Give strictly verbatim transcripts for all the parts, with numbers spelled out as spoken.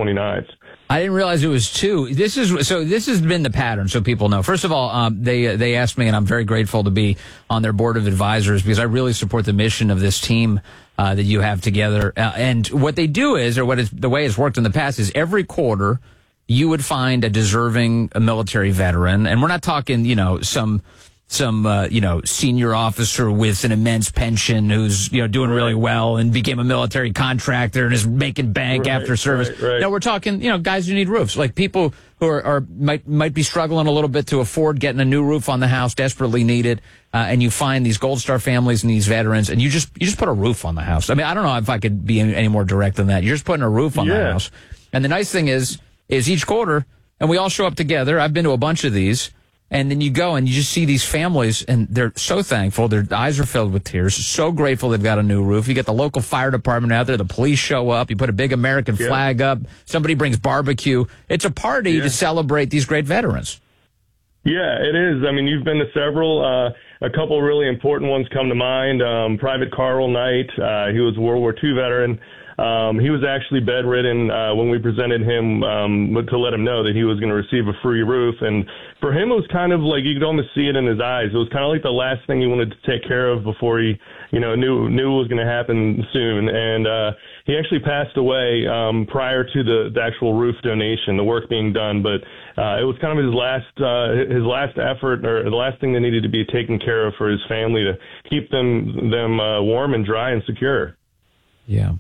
twenty-ninth. I didn't realize it was two. This is so. This has been the pattern, so people know. First of all, um, they they asked me, and I'm very grateful to be on their board of advisors because I really support the mission of this team uh, that you have together. Uh, and what they do is, or what is the way it's worked in the past, is every quarter you would find a deserving a military veteran, and we're not talking, you know, some. some, uh, you know, senior officer with an immense pension who's, you know, doing really well and became a military contractor and is making bank right, after service. Right, right. No, we're talking, you know, guys who need roofs, like people who are, are might might be struggling a little bit to afford getting a new roof on the house, desperately need it. Uh, and you find these Gold Star families and these veterans, and you just you just put a roof on the house. I mean, I don't know if I could be any, any more direct than that. You're just putting a roof on yeah. the house. And the nice thing is, is each quarter, and we all show up together. I've been to a bunch of these. And then you go and you just see these families, and they're so thankful. Their eyes are filled with tears. So grateful they've got a new roof. You get the local fire department out there. The police show up. You put a big American yeah. flag up. Somebody brings barbecue. It's a party yeah. to celebrate these great veterans. Yeah, it is. I mean, you've been to several. Uh, a couple really important ones come to mind. Um, Private Carl Knight, uh, he was a World War Two veteran. Um, he was actually bedridden uh, when we presented him um, to let him know that he was going to receive a free roof. And for him, it was kind of like you could almost see it in his eyes. It was kind of like the last thing he wanted to take care of before he, you know, knew knew it was going to happen soon. And uh, he actually passed away um, prior to the, the actual roof donation, the work being done. But uh, it was kind of his last uh, his last effort, or the last thing that needed to be taken care of for his family to keep them them uh, warm and dry and secure. Yeah.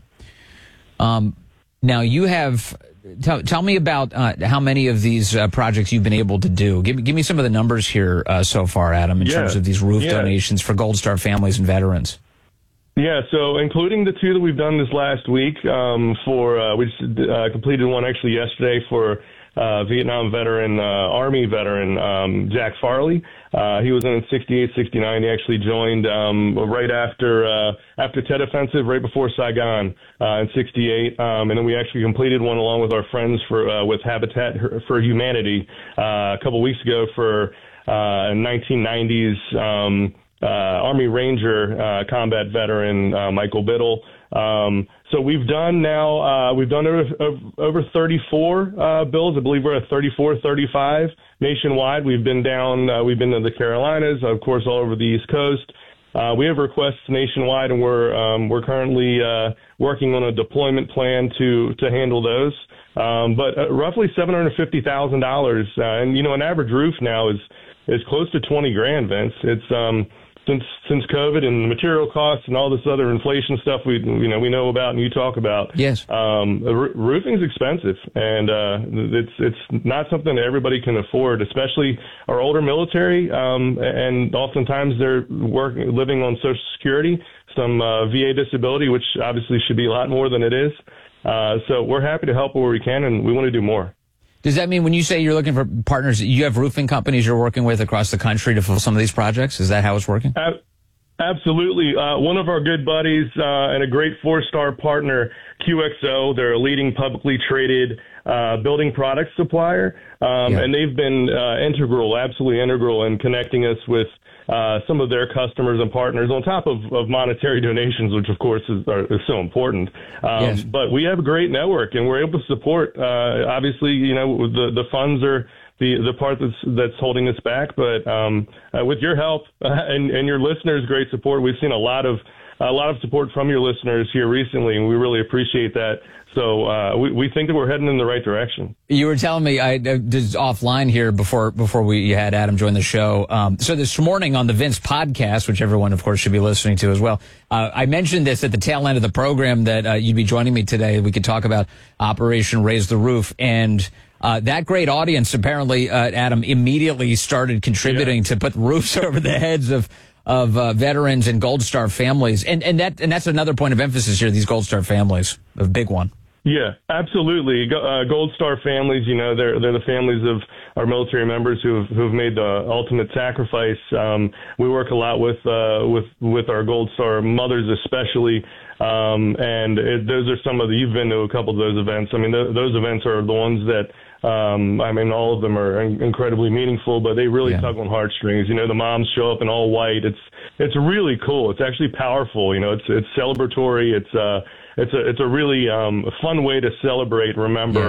Um, now you have, tell, tell me about uh, how many of these uh, projects you've been able to do. Give me, give me some of the numbers here uh, so far, Adam, in yeah. terms of these roof yeah. donations for Gold Star families and veterans. Yeah, so including the two that we've done this last week, um, for uh, we just uh, completed one actually yesterday for uh, Vietnam veteran, uh, Army veteran um, Jack Farley. Uh, he was in sixty-eight, sixty-nine. He actually joined um, right after uh, after Tet Offensive, right before Saigon uh, in sixty-eight. Um, and then we actually completed one along with our friends for uh, with Habitat for Humanity uh, a couple weeks ago for uh, nineteen nineties um, uh, Army Ranger uh, combat veteran uh, Michael Biddle. Um, so we've done now, uh, we've done over, over thirty-four, uh, bills. I believe we're at thirty-four, thirty-five nationwide. We've been down, uh, we've been to the Carolinas, of course, all over the East Coast. Uh, we have requests nationwide, and we're, um, we're currently, uh, working on a deployment plan to, to handle those. Um, but uh, roughly seven hundred fifty thousand dollars. Uh, and, you know, an average roof now is, is close to twenty grand, Vince. It's, um, Since since COVID and material costs and all this other inflation stuff we you know we know about and you talk about, yes, um, r- roofing's expensive, and uh, it's it's not something that everybody can afford, especially our older military, um, and oftentimes they're working living on Social Security, some uh, V A disability, which obviously should be a lot more than it is. Uh, so we're happy to help where we can, and we want to do more. Does that mean when you say you're looking for partners, you have roofing companies you're working with across the country to fulfill some of these projects? Is that how it's working? Uh, absolutely. Uh, one of our good buddies uh, and a great four-star partner, Q X O, they're a leading publicly traded uh, building products supplier, um, yeah. and they've been uh, integral, absolutely integral in connecting us with uh, some of their customers and partners on top of, of monetary donations, which of course is, are, is so important. Um, yes. But we have a great network, and we're able to support. Uh, obviously, you know, the the funds are the the part that's that's holding us back. But um, uh, with your help uh, and and your listeners' great support, we've seen a lot of a lot of support from your listeners here recently, and we really appreciate that. So uh, we, we think that we're heading in the right direction. You were telling me, I did offline here before before we you had Adam join the show. Um, so this morning on the Vince podcast, which everyone, of course, should be listening to as well, uh, I mentioned this at the tail end of the program that uh, you'd be joining me today. We could talk about Operation Raise the Roof. And uh, that great audience, apparently, uh, Adam, immediately started contributing yeah. to put roofs over the heads of of uh, veterans and Gold Star families. And, and, that, and that's another point of emphasis here, these Gold Star families, a big one. Yeah, absolutely. Uh, Gold Star families, you know, they're they're the families of our military members who've who've made the ultimate sacrifice. Um, we work a lot with uh, with with our Gold Star mothers, especially, um, and it, those are some of the. You've been to a couple of those events. I mean, th- those events are the ones that. Um, I mean, all of them are in- incredibly meaningful, but they really yeah. tug on heartstrings. You know, the moms show up in all white. It's it's really cool. It's actually powerful. You know, it's it's celebratory. It's uh. It's a it's a really um, fun way to celebrate, remember,